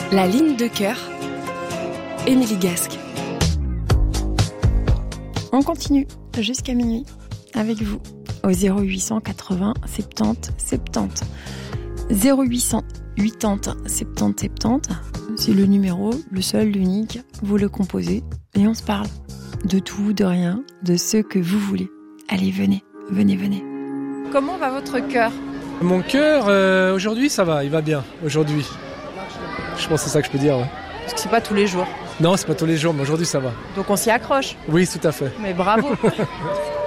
La ligne de cœur, Émilie Gasque. On continue jusqu'à minuit avec vous au 0800 80 70 70. 0800 80 70 70, c'est le numéro, le seul, l'unique. Vous le composez et on se parle de tout, de rien, de ce que vous voulez. Allez, venez. Comment va votre cœur ? Mon cœur, aujourd'hui, ça va, il va bien, aujourd'hui. Je pense que c'est ça que je peux dire, ouais. Parce que c'est pas tous les jours. Non, c'est pas tous les jours, mais aujourd'hui, ça va. Donc on s'y accroche. Oui, tout à fait. Mais bravo.